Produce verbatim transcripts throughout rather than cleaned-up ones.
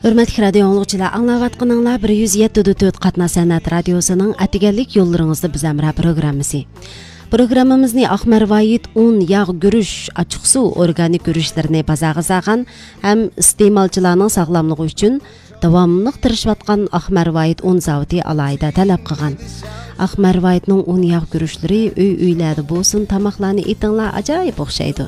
Hürmetli radio anlıqçılar, anlavatqınыңlar bir yüz yetti nöqta to'rt Qatna San'at radiosunun atigenlik yollarınızda bizamra programmasi. Programmamizni Ahmervayit un, yağ görüş, açıq su, organik görüşlerini bazağı sağan hem istemalçılarının sağlamlığı üçün davamlıq tirişvatqan Ahmervayit un zavodi alayda talab qilgan. Ahmervayitning un yağ görüşleri uy-uylarda bo'lsin, tamoqlarni etinglar ajoyib o'xshaydi.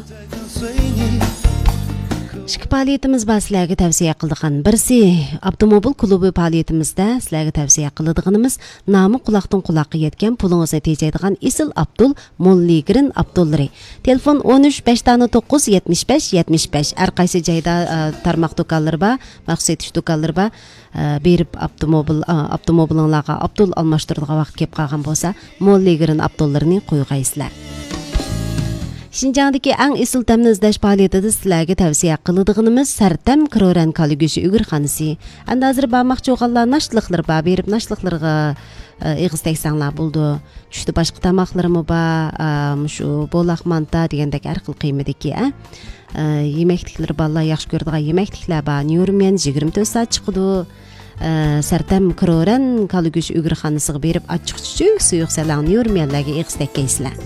İşki fəaliyyətimiz var sizlərə tavsiyə qıldığan birisi avtomobil klubu fəaliyyətimizdə sizlərə tavsiyə qıldığımız namı qulaqdan qulağa yetgan pulunuzı tejaydigan Isil Abdul Molligirin Abdulları. Telefon on üç beş to'qqiz yetmish besh yetmish besh. Hər qaysı joyda tarmoq do'konlari bor, maxsus etish do'konlari bor. Berib avtomobil avtomobillarga Abdul almashtiradigan vaqt kelib qolgan bo'lsa, Molligirin Abdullarini qo'ygaysizlar. Şinjandagi eng esil tamni izlash faoliyatida sizlarga tavsiya qiladiganimiz Sartam Kroran Kaligüshi Ugurxonasi. Endi hozir barmoqchi o'g'illar nashliqlar bor, berib nashliqlarga eg'iz tegsanglar bo'ldi. Tushdi boshqa tamoqlarimi bor, shu bo'loq manta degandek har xil qiymatdagi, yemekliklar bolalar yaxshi ko'radigan yemekliklar bor. Nurmen yigirma to'rt soat chiqadi. Sartam Kroran Kaligüshi Ugurxonasiga berib achchiq-chuchuk suyuq salang Nurmenlarga eg'iz tekkaysizlar.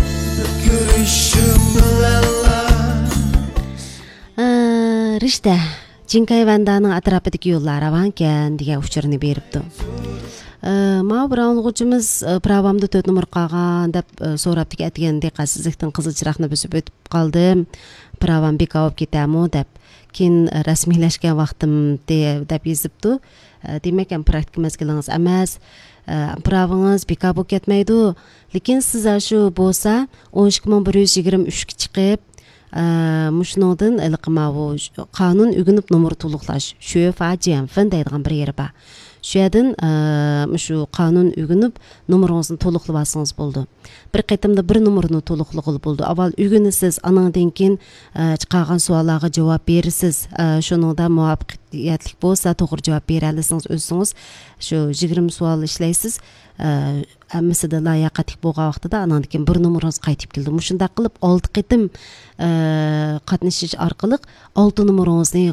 Rishta Jinkayvandaning atrofidagi yo'llar avankan degan uchurni beribdi. Ma bir anlıqçımız pravamda to'rt numar qolgan deb so'rabdik, aytgandek qasizlikdan qizil chiroqni buzib o'tib qoldim. Pravam beka olib ketamo deb. Keyin rasmiylashgan vaqtim deb yozibdi. Demak, ham praktik mazgilingiz emas. Pravınız beka bo'lib ketmaydi. Lekin siz shu bo'lsa o'n ikki ming bir yuz yigirma uch ga chiqib, mushnodan ilqmavu qonun ugunib nomer to'liqlash shu fajian fin deydigan bir yeri bor. Shu yerdan shu qonun ugunib nomeringizni to'liqlab olsangiz bo'ldi. Bir qatimda bir nomerni to'liqlag'il bo'ldi. Avval ugunisiz, anandan keyin chiqargan savollarga javob berasiz. Shuningda muvaffaqiyatli bo'lsa, to'g'ri javob bera olsangiz o'zingiz shu yigirma savol ishlaysiz. Hammasida layoqatli bo'lgan vaqtida anandan keyin bir nomeringiz qaytib keldi. Shunday qilib olti qatim qatnashish orqali olti nomeringizni